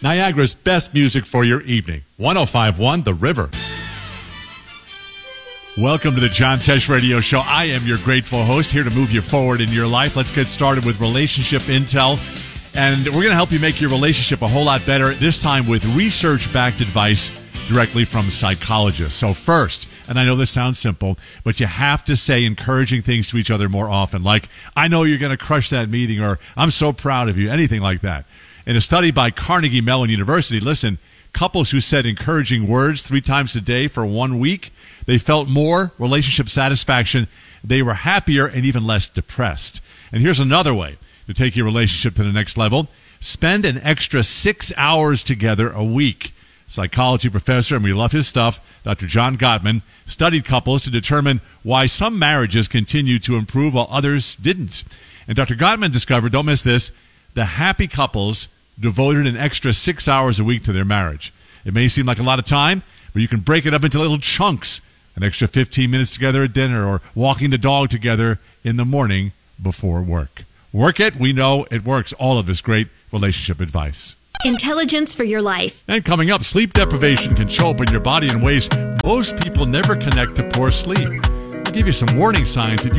Niagara's best music for your evening. 105.1 The River. Welcome to the John Tesh Radio Show. I am your grateful host, here to move you forward in your life. Let's get started with relationship intel. And we're going to help you make your relationship a whole lot better, this time with research-backed advice directly from psychologists. So first, and I know this sounds simple, but you have to say encouraging things to each other more often, like, I know you're going to crush that meeting, or I'm so proud of you, anything like that. In a study by Carnegie Mellon University, listen, couples who said encouraging words 3 times a day for 1 week, they felt more relationship satisfaction, they were happier, and even less depressed. And here's another way to take your relationship to the next level. Spend an extra 6 hours together a week. Psychology professor, and we love his stuff, Dr. John Gottman, studied couples to determine why some marriages continued to improve while others didn't. And Dr. Gottman discovered, don't miss this, the happy couples devoted an extra 6 hours a week to their marriage. It may seem like a lot of time, but you can break it up into little chunks. An extra 15 minutes together at dinner, or walking the dog together in the morning before work. Work it. We know it works. All of this great relationship advice. Intelligence for your life. And coming up, sleep deprivation can show up in your body in ways most people never connect to poor sleep. I'll give you some warning signs that